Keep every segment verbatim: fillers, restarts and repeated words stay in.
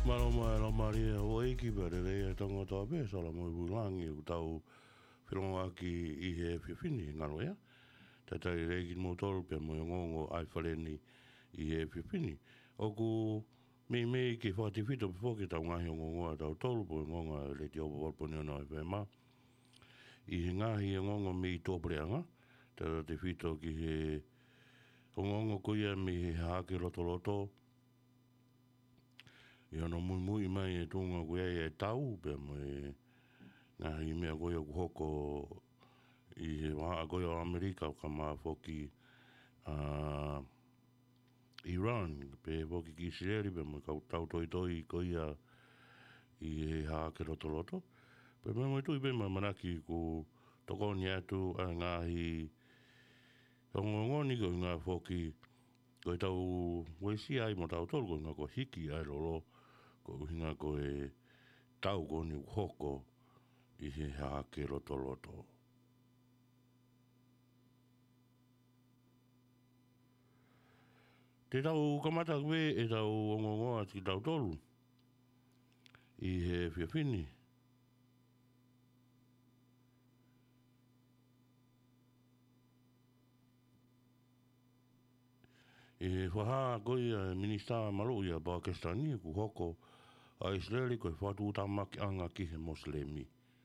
Maloma e la maria o eiki pere rei e tonga toa pe sala mo i bulangi u tau whironga ki i he whiwhini ngalo ea. Tatai rei ki mo tolu pe mo i ngongo ai whaleni i he whiwhini. O ku mei mei ki whakatiwhito pe fōki tau ngahi o ngongo a tau tolu po i ngonga le te opa walponi ona i whema. I he ngahi e ngongo mei tōpreanga. Tata te whito ki he o ngongo kuia mi he haake loto loto. I ana mui mui mai e tunga koe e tau, pe mo e ngā i mea koe ku hoko i he waha koe o Amerika ka maa whoki uh, Iran, pe whoki ki Israeli, pe mo kau tau toi toi koe ia i he haake roto loto. Pe me mo i tui pe ma manaki ku tokoni atu a ngā hi ngongoni koe ngā whoki koe tau weisi ai mo tau tolu koe ngā ko hiki ai lolo ko hinga ko e tau ko ni hoko i he haake roto loto. Te tau kamata kwe e tau ongongoa ki tau tolu i he whiawhini. I he whaha koe a minista malo i a Pakistani ku hoko a Israeli koe whatu tamaki anga ki he Moslemi.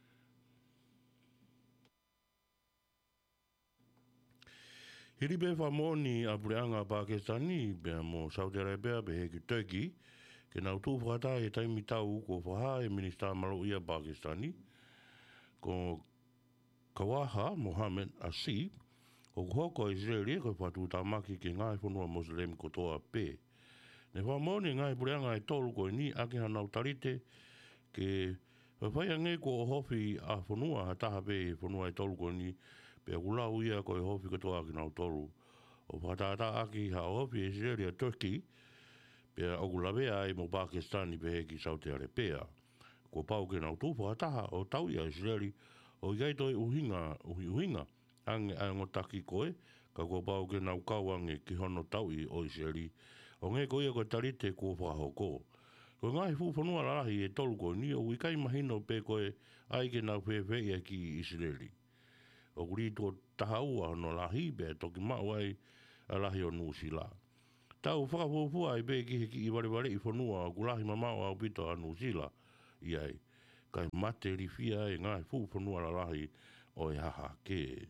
Hiri pe whamoni a pureanga Pakistani pe mo Saudi Arabia pe heki Turkey ke nau tū whakata e taimi tau ko whaha e minista malo i a Pakistani ko Kawaha Mohammed Asif o hoko a Israeli koe whatu tamaki ki ngai whanua Moslemi ko toa pe. Ne whamoni ngai pureanga e tolu koe ni ake hanau tarite ke whawhai ange ko o hofi a whanua ha taha pe whanua e tolu koe ni pe kulau ia koe hofi katoa ki nau tolu. O whatata aki ha o hofi e Israeli a Turkey pe o kulawea e mo Pakistani pe heki Saudi Arabia. Ko pau ke nau tū whakataha o tau ia Israeli o iai toi uhinga, uhi uhinga ange a ngotaki koe ka ko pau ke nau kauange ki hono tau i o Israeli. O nge koe ko tarite ko whahoko. Ko ngai fu whanua rahi e tolu koe ni o wikai mahino pe koe ai ke nau whewhea ki Israeli. O kuri tō tahaua no lahi pe toki mawai a lahi o Nusila. Tau whakapupua ai pe ki heki i wale i whanua o kulahi mamau au pito a Nusila i ai. Kai mate rifia e ngai fu whanua rahi o e haha ke.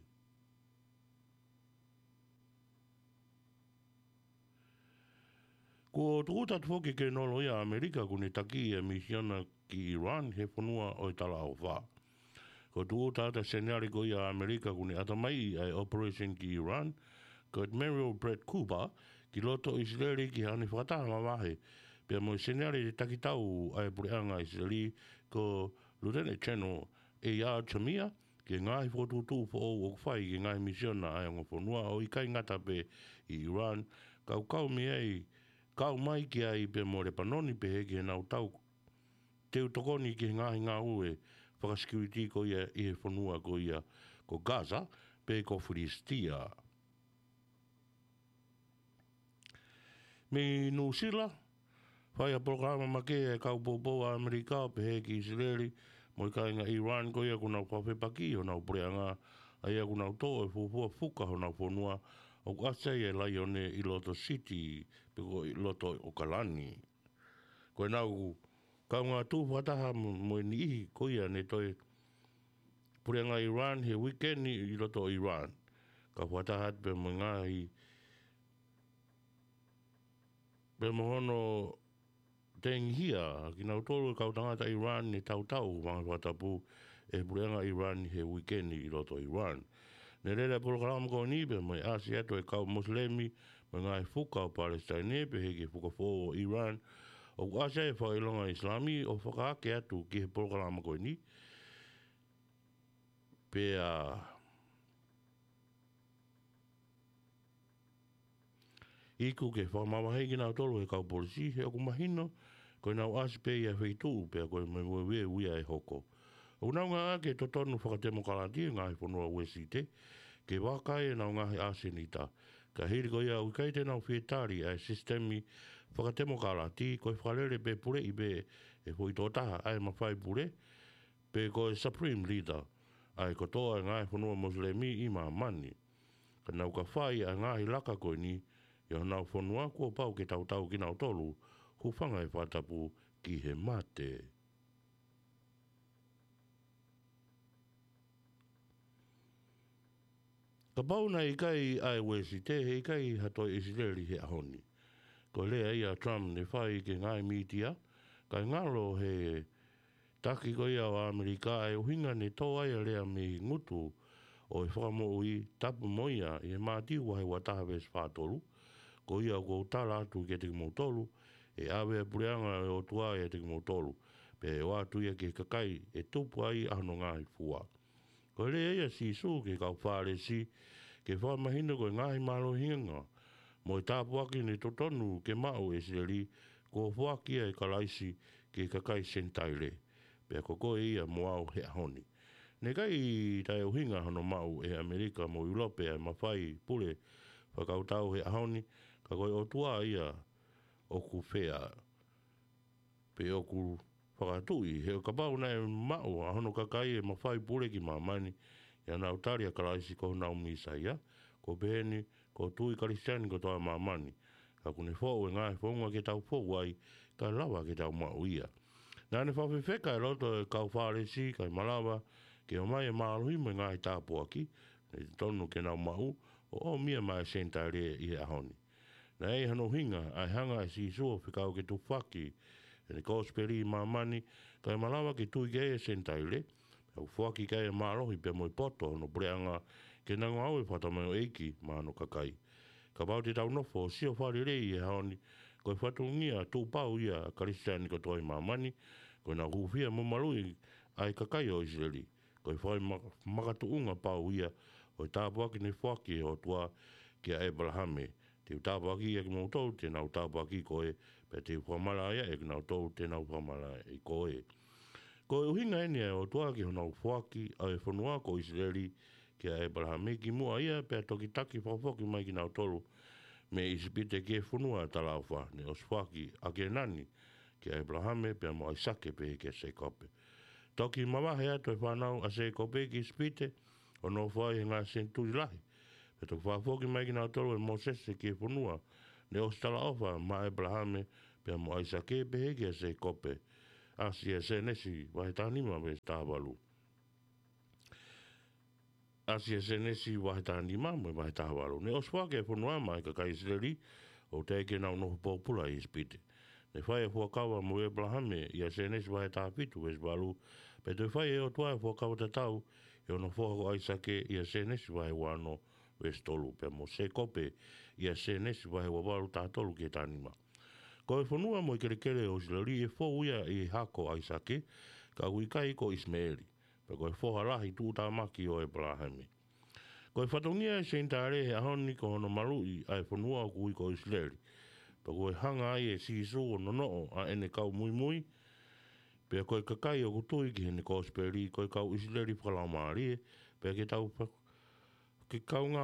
Ko tukuta tufoki ke nolo ia Amerika kune taki e misiona ki Iran he whanua o i tala o wha. Ko tukuta ata senari ko ia Amerika kune atamai ai operation ki Iran, ko Admiral Brett Cooper ki loto Israeli ki hane whakataha mawahe. Pea mo senari te takitau ai pureanga Israeli ko Lieutenant General Eyal Chamia ke ngai whotutu fo o kwhai ki ngai misiona ai o whanua o i kai ngata pe i Iran, kau kau me ai kau mai ki ai pe mo re panoni pe heki e nau tau teu tokoni ki ngahi ngā ue whakasecurity ko ia i he whanua ko ia ko Gaza pe ko Filistia. Me Nusila, whai a programa make e kau popo a Amerika pe heki Israeli mo i kai ngā Iran ko ia ko nau whawhepaki o nau preanga a ia ko nau tō e fufua fuka ho nau whanua o kasei e lai one i Loto City pe ko i Loto o Kalani. Ko e nau kau ngā tū whataha mo i nihi ko ia ne toi pureanga Iran he weekend i Loto Iran. Ka whataha pe mo ngā hi pe mo hono tenghia ki nau tolu kau tangata Iran ne tau tau wanga whatapu e pureanga Iran he weekend i Loto Iran. Ne rere programa ko ni pe mo i asi ato e kau Moslemi mo ngā i fuka o Palestine pe heke fuka fō o Iran o kuasa e whailonga Islami o whakaake atu ki he programa ko ni pe a iku ke whamawahei ki nau tolu e kau polisi he oku mahino ko nau asi pe ia wheitu pe a koe me mwe uia e hoko. O nau ngā ke totonu whakatemo kalati ngā he whanua uesite ke wakai e nau ngā he asenita. Ka hiri ko ia ukai te nau whietari ai sistemi whakatemo ka la ti, koe whakalere pe pure i be e hui tō taha ai mawhai pure, pe koe Supreme Leader, ai ko toa ngai whanua Moslemi i maa mani. Ka nau ka whai a ngai laka koe ni, i o nau whanua kua pau ke tau tau ki nau tolu, hu whanga e whatapu ki he mate. Ka pauna i kai ai wesi te he i kai hatoi Israeli he ahoni. Ko lea ia Trump ne whai ke ngai mitia, kai ngalo he taki ko ia o Amerika e uhinga ne tō ai lea me ngutu o e whakamo i tapu moia i e māti wahe wa taha ves whātolu, ko ia ko tala atu ke te kimotolu, e awe pureanga e o tua e te kimotolu, pe e wātu ia ke kakai e tupu ai ano ngāhi fua. Ko lea ia si su ke kau whāre si, ke whamahina koe ngahi malo hinga, mo i tāpu aki ni totonu ke mau e siri, ko whaki e kalaisi ke kakai sentaile, pe ko koe ia mo au he ahoni. Ne kai tai uhinga hano mau e Amerika mo Europe e mawhai pule whakautau he ahoni, ka koe o tua ia o ku whea, pe o ku whakatui, he o kapau na e mau a hono kakai e mawhai pule ki mamani, ia nau taria kalaisi ko nau misaia, ko beheni, ko tui karistiani ko toa mamani. Ka kune fōu e ngai whonga ke tau fōu ai, ka lawa ke tau mau ia. Nā ne whawhiwheka e roto e kau whāresi, kai malawa, ke o mai e māluhi me ngai tāpu aki, ne tonu ke nau mau, o o mia mai senta rea i e ahoni. Nā e hano hinga, ai hanga e si sua whikau ke tu whaki, e ne kōsperi i mamani, kai malawa ke tui ke e senta rea, au whaki kai e mālohi pe moi poto no breanga ke nango au e whatamai o eiki māno kakai. Ka pau te tau nofo sio whare rei e haoni koe whatungia tū pau ia karistiani ko toi mamani koe na hufia mo marui ai kakai o Israeli koe whai makatu unga pau ia o tāpuaki ne whaki o tua ki a Abrahame. Te tāpuaki ia ki mautou te nau tāpuaki koe pe te whamala ia e ki nau tau te nau whamala i koe. Ko e uhinga eni o tua ki honau whaki a e whanua ko Israeli ki a Abrahame ki mua ia pe a toki taki whawhoki mai ki nau tolu me isipite ki e whanua talawha ne os whaki a ke nani ki a Abrahame pe a mo Isake pe ke se kope. Toki mawahe ato e whanau a se kope ki isipite o no whai e ngā senturi lahi. Pe toki whawhoki mai ki nau tolu e Mosese ki e whanua ne os talawha ma Abrahame pe a mo Isake pe ke se kope. Asia se nesi wahe tānima me tāwalu. Asia se nesi wahe tānima me wahe tāwalu. Ne oswake e whanua mai ka kai Israeli o te eke nau noho pōpula i spite. Ne whae e huakawa mo Abrahame ia se nesi wahe tāpitu e swalu. Pe te whae e o tua e huakawa te tau e ono whohako aisake ia se nesi wahe wano e stolu. Pe mo se kope ia se nesi wahe wawalu tātolu ke tānima. Ko e whanua mo i kere kere o Israeli e whou ia i hako Aisake, ka huikai ko Ismaeli, pe ko e whoha lahi tūtā maki o Abrahame. Ko e whatongia e seintare he ahoni ko hono marui a e whanua o kui ko Israeli, pe ko e hanga ai e sisu o nonoo a ene kau mui mui, pe ko e kakai o kutui ki hene kōsperi, ko e kau Israeli whakalau maari, pe ke tau ke kau ngā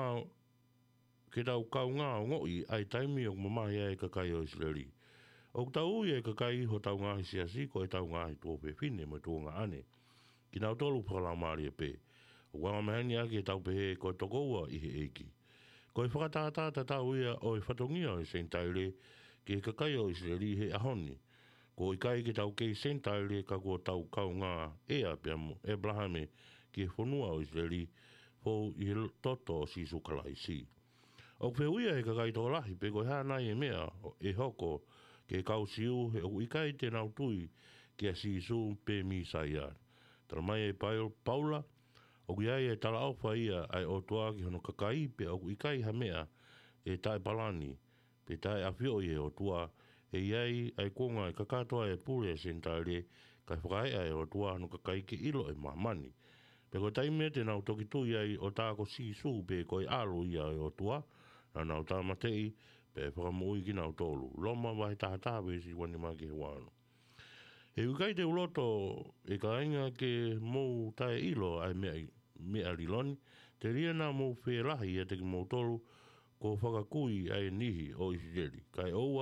ke tau kau ngā o ngoi ai taimi o mamahi ai kakai o Israeli. O tau e kakai ho tau ngahi siasi ko e tau ngahi tō pēwhine mo tō ngā ane. Ki nau tolu whakalau maari e pē. O wanga mahani ake e tau pehe ko e tokoua i he eiki. Ko e whakatātata tau ia o e whatongia o e sentaire ki e kakai o Israeli he ahoni. Ko i kai ki tau kei sentaire ka ko tau kau ngā ea pia mo Abrahame ki e whanua o Israeli fo i toto o sisu kalaisi. O whewia e kakai tō lahi pe ko e hānai e mea e hoko ke kau siu he o ikai te nau tui ki a sisu pe misaia. Tara mai e Paula, o iai e tala auwha ia ai o tua ki hono kakai pe o ikai ha mea e tai palani, pe tai awhio i e o tua e iai ai konga e kakatoa e pure e sentaire kai whakai ai o tua hono kakai ki ilo e mamani. Pe ko taimea te nau toki tui ai o tāko sisu pe ko e alo ia e o tua, na nau tāmatei pe whakamui ki nau tolu. Loma wahi tātāwe si wani maki he wāno. He ukai te uloto e ka inga ke mou tae ilo ai mea, mea riloni, te ria nā mou whelahi e te ki mou tolu ko whakakui ai nihi o Israeli. Kai oua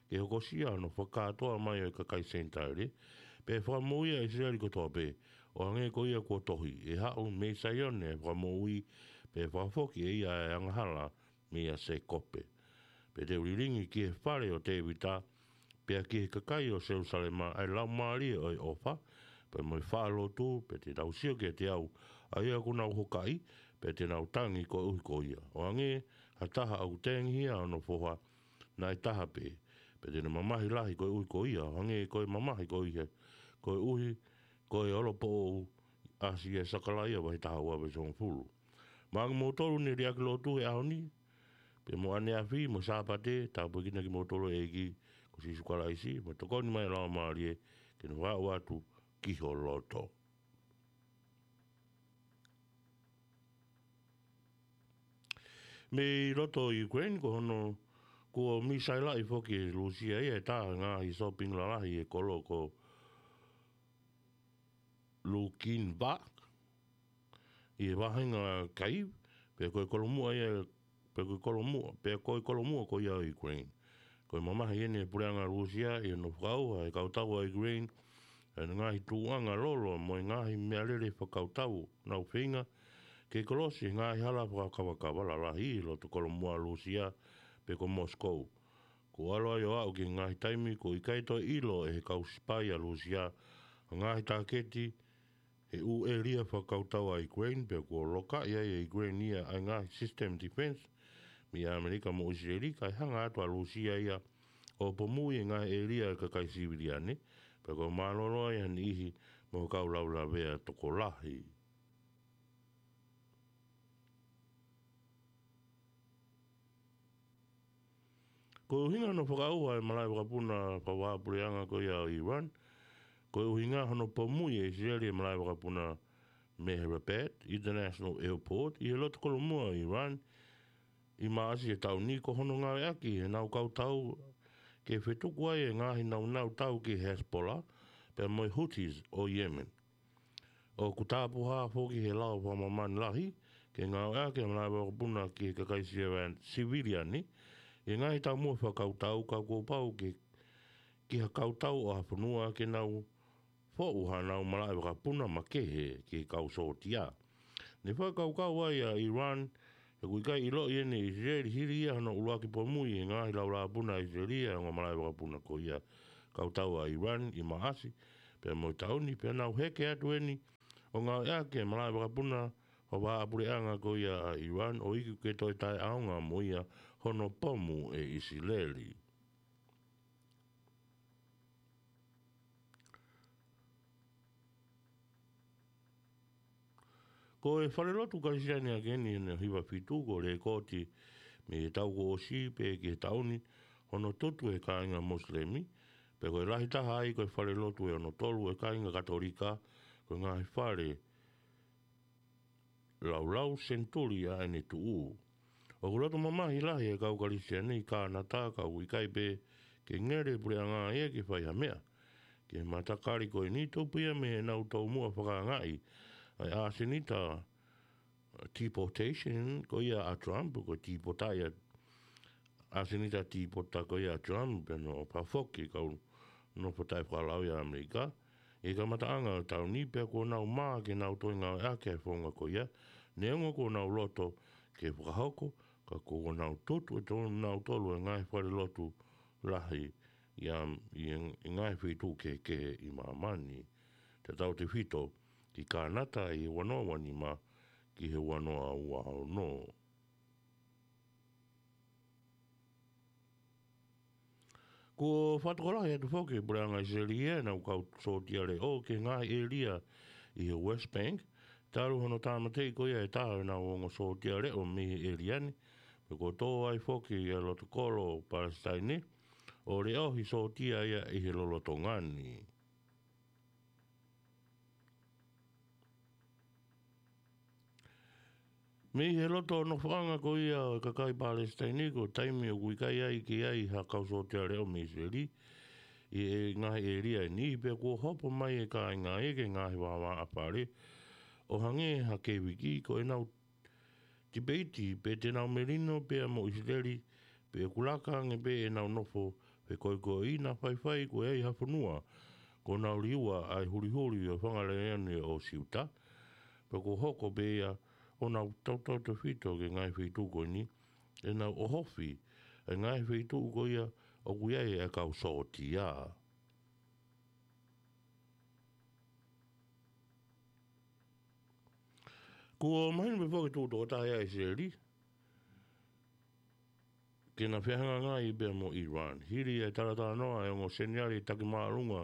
ke hoko sia no whakatoa mai o kakai sentaire, pe whamoia e Israeli ko toa pe, o ange ko ia ko tohi, e hao me saione whamoi, pe whafoki e ia e angahala me ia se kope. Pe te uriringi ki he whare o te wita, pe a ki he kakai o Jerusalema ai lau maari o e ofa, pe mo whaalo tu, pe te tausio ke te au, a ia kuna o hokai, pe te nau tangi ko uhi ko ia. O ange, ha taha au tengi hia ono foha, na e taha pe, pe te mamahi lahi ko uhi ko ia, o ange ko e mamahi ko ihe, ko e uhi, ko e olo po o asi e sakalaia wahi taha ua pe son fulu. Maangi mo tolu ni riaki lo tu e aoni, pe mo ane a fi, mo sāpate, tā po kina ki mo tolu e ki, ko si sukala isi, mo tokoni mai lao maari e, ke no wā watu ki ho loto. Me roto Ukraine ko hono ko misaila i foki e Rusia e tā ngā i shopping lalahi e kolo ko Lukin ba i e wahinga kai pe koe kolomua e pe koe kolomua pe koe kolomua ko ia Ukraine ko mama he ne pureanga Rusia e no whakau e kautau a Ukraine e ngā hi tuanga lolo mo ngā hi mealere whakautau nau whinga ke kolosi ngā i hala whakawakawa la lahi lo to kolomua Rusia pe ko Moscow. Ko aloa yo au ki ngā hi taimi ko i kaito ilo e he kauspai a Rusia ngā hi tāketi e u e ria whakautau a Ukraine pe ko loka ia e Ukraine ia a ngā hi system defense mi a Amerika mo Israeli kai hanga atua Rusia ia o pomu i ngā e ria ka kai siviliane pe ko malolo ia ni ihi mo kau laula vea toko lahi. Ko hinga no whakaua e malai wakapuna whawāpureanga ko ia o Iran. Ko hinga hono pomui e Israeli e malai wakapuna Mehrabad International Airport. I he loto kolomua o Iran. I maasi e tau ni ko hono ngā aki e nau kautau ke whetuku ai e ngāhi nau nau tau ki Hezbollah pe moi Houthis o Yemen. O kutāpuha foki he lau whamamani lahi ke ngā aki e malai wakapuna ki he kakaisi e civiliani. E ngai tau mua whakautau ka kōpau ke ki ha kautau o hawhanua ke nau whauha nau malai wakapuna ma kehe ki kau sotia. Ne whakaukau ai a Iran e kui kai ilo i ene Israeli hiri ia hana uluaki pomui e ngai laura apuna Israeli e ngā malai wakapuna ko ia kautau a Iran i maasi pe mo tauni pe nau heke atu eni o ngā ake malai wakapuna Hawa apureanga ko ia a Iran o iku ke toi tai aonga mo ia hono pomu e Isileli. Ko e wharelotu kaisiani a geni ne hiwa fitu ko le koti me tau ko osi pe ke tauni hono tutu e kāinga muslimi pe ko e lahi taha ai ko e wharelotu e hono tolu e kāinga katolika ko ngā he whare lau lau centuria ene tuu. O kuroto mamahi lahi e kau kalisia nei ka nata ka uikai pe ke ngere pure anga e ke whai hamea. Ke matakari ko e ni tupia me e nau tau mua whakangai. Ai asenita deportation ko ia a Trump ko deportaia asenita deporta ko ia a Trump no pafoki kau no potai whalau ia Amerika. E ka mataanga tau ni pe ko nau maa ke nau toinga ake whonga ko ia. Neongo ko nau loto ke whakahoko, ka ko nau totu e tonu nau tolu e ngai whare lotu lahi i, i ngai whitu ke ke i mamani. Te tau te whito ki kānata i wanoa wani ma ki he wanoa ua hao no. Ko whatokolahi atu whoke puranga Israeli e nau kau sotiare o ke ngai e lia i he West Bank. Taru hono tāmatei ko ia e tāu nā ongo sotiare o mihi e liani. Pe ko tō ai whoke i a loto kolo Palestine o re ohi sotia ia i he loloto ngani. Me he loto no whanga ko ia o kakai Palestine ko taimi o kuikai ai ki ai ha kau sotiare o mihi Israeli. I e ngahi e ria ni pe ko hopo mai e ka ngā e ke ngahi wawa apare. O hange ha ke wiki ko e nau debate pe te nau merino pe mo Israeli pe kulaka nge pe e nau nofo pe koe ko ina whai whai ko ei hawhanua, ko nau liua ai huri huri o whangaleane o siuta, pe ko hoko bea o nau tautau te whito ke ngai whitu ko ni, e nau o hofi, e ngai whitu ko ia o kuiai e kau sōti ia. Ko mahinu me whoke tū tō tae ai se ri, ke na whiahanga ngai i bea mo Iran. Hiri e taratara noa e ongo senyari taki maarunga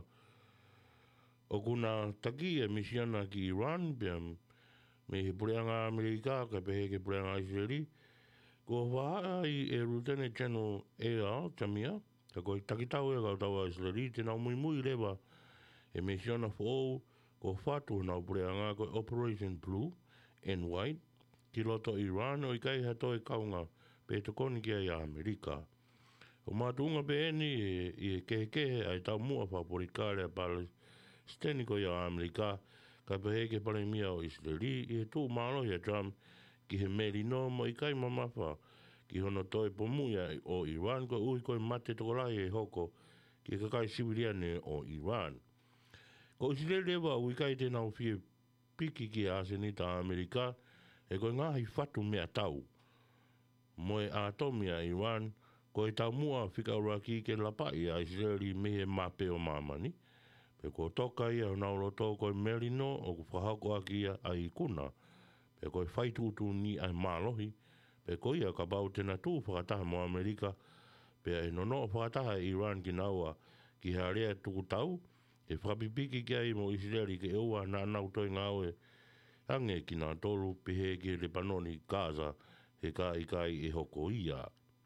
o kuna taki e misiana ki Iran, bea me he pureanga Amerika, ka pehe ke pureanga Israeli, ko whaa i e Lieutenant General A R Tamia, ka koe takitau e kau taua Israeli, te nau mui mui lewa e misiana fōu ko whatu nau pureanga ko Operation Blue and White, ki loto Iran o i kai hato e kaunga pe te koni kia i Amerika. O mātunga pe eni i e kehe ai tau mua whaporikare a Palestini ko i Amerika, ka pehe ke pare mia o Israeli, i e tū mālo i a Trump ki he meri no mo i kai mamawha, ki hono toi pomuia o Iran, ko ui koe mate tokorai e hoko ki kakai siviriane o Iran. Ko Israeli ewa ui kai te nau fie piki ki a Asenita Amerika, e koe ngahi whatu mea tau. Moe a tomia Iran, ko e tau mua whikaura ki ke lapai a Israeli mehe mape o mamani. Pe ko toka ia o naulo tō koe merino o ku whahako aki ia a i kuna. Pe koe whaitutu ni ai mālohi. Pe ko ia ka bau tena tū whakataha mo Amerika. Pe e nono whakataha Iran ki naua ki harea tuku tau. E whakapipiki ki ai mo Israeli ke eua na nau toi ngāwe. Ange ki nā tolu pehe ki Lebanoni Gaza. He ka i kai e hoko ia.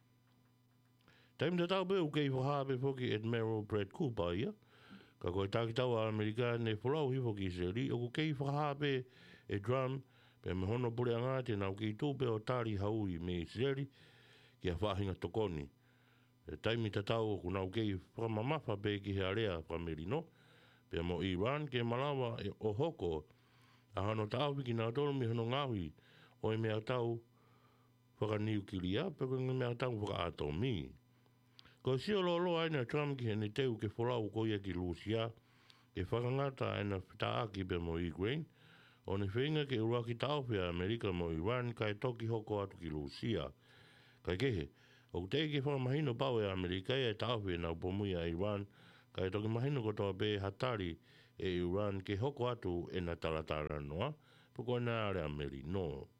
Taim te tau peu kei whahape whoki Admiral Brad Cooper ia. Ka koe tākitau a Amerika ne wholau hi whoki Israeli. O ku kei whahape e drum pe me hono pure anga te nau ki tūpe o tāri haui me Israeli ki a whahinga tokoni. E taimi te tau o ku nau kei whamamafa pe ki he area whamerino. Pe mo Iran ke malawa e o hoko a hano tāwi ki nā tolu mi hono ngāhui o e mea tau whakaniukilia, pe koe mea tau whakaatomi. Ko si o lolo aina Trump ki hene teu ke wholau ko ia ki Lucia, ke whakangata aina whitaaki pe mo Ukraine, o ne whenga ke ua ki tauwhia Amerika mo Iran kai toki hoko atu ki Lucia. Kai kehe, o te ke whamahino pau e Amerika e tauwhia nau pomui a Iran, kai toki mahino kotoa pe hatari e Iran ke hoko atu e na taratara noa, poko na are Ameri no.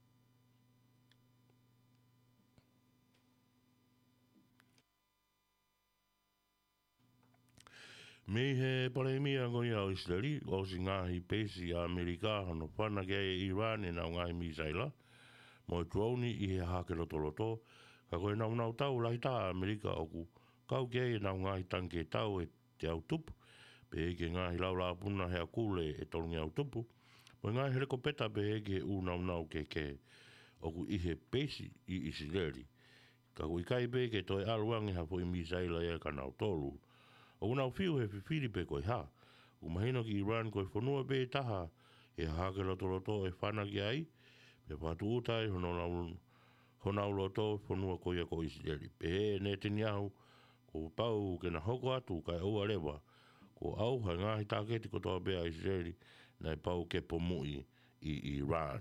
Me he paremia ngoi au Israeli, o si ngahi pesi a Amerika, hano whana ke e Iran e nau ngahi misaila, mo e tuauni i he hake loto loto, ka koe nau nau tau lai tā Amerika oku, kau ke e nau ngahi tanke tau e te au tupu, pe e ke ngahi lau la puna hea kule e tolungi au tupu, mo e ngahi hereko peta pe e ke u nau nau ke ke, oku i he pesi i Israeli, ka koe kai pe ke toi aluangi hafo i misaila e ka nau tolu, o unau fiu he whiwhiri pe koe ha. U mahino ki Iran koe whanua pe taha e hake loto loto e whana ki ai. Pe whatu utai honau loto whanua koe a koe Israeli. Pe he ne te niahu ko pau ke na hoko atu kai oua rewa. Ko au hai ngahi tāketi ko toa pe a Israeli na e pau ke pomui i Iran.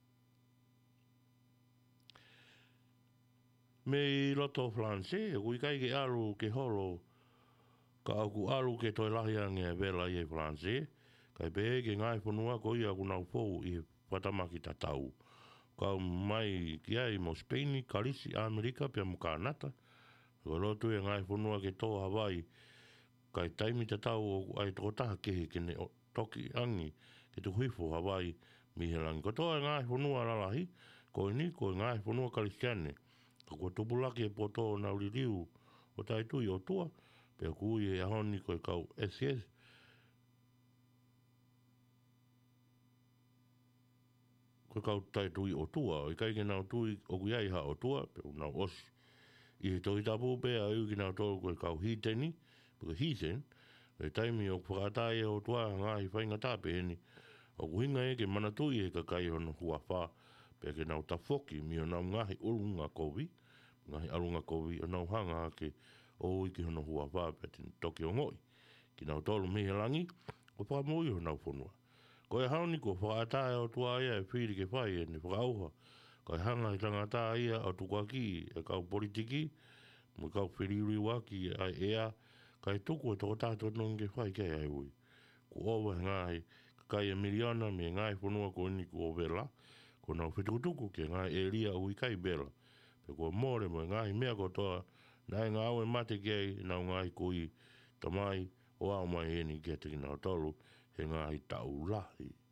Me i loto flanse, e kui kai ke alu ke holo ka aku alu ke toi lahiang e vela i e Franse, kai pehe ke ngai whanua ko ia kunau fōu i whatamaki tatau. Ka mai ki ai mo Spaini, Kalisi, Amerika, pia mo Kanata. Ko lotu e ngai whanua ke tō Hawaii, kai taimi tatau o ai tō taha kehe ke ne toki angi ke te huifo Hawaii mihelangi. Ko tō e ngai whanua lalahi, ko ni ko e ngai whanua Kalisiane. Ko tupulaki e poto na uririu o tai tui o tua, pe kui e ahoni koe kau S S. Koe kau tai tui o tua, o i kai ke nau tui o kui ai ha o tua, pe unau osi. I he tohi tapu pe a iu ki nau tolu koe kau hiteni, pe hiten, pe taimi o whakatai e o tua ngāhi whainga tāpe heni, o kuhinga e ke mana tui e ka kai hono hua wha, pe ke nau tafoki mi o nau ngahi urunga kovi, ngahi arunga kovi, o nau hanga ke o i ki hono hua whāpea tini toki o ngoi. Ki nau tolu mihe langi, o whamoi ho nau whanua. Ko e hauni ko whaatāe o tua ia e whiri ke whai e ne whakauha. Ko e hanga i tangata ia o tukaki e kau politiki, mo kau whiriuri waki ai ea, ka e tuku e toko tātou nongi ke whai kei ai ui. Ko owa ngai, kai e miliona me ngai whanua ko ni ko vela, ko nau whitukutuku ke ngai e ria ui kai bela. Pe ko more mo ngai mea ko toa, nai ngā au e mate kei, nau ngai kui, tamai, o au mai e ni ke te ki nau tolu, he ngai tau lahi.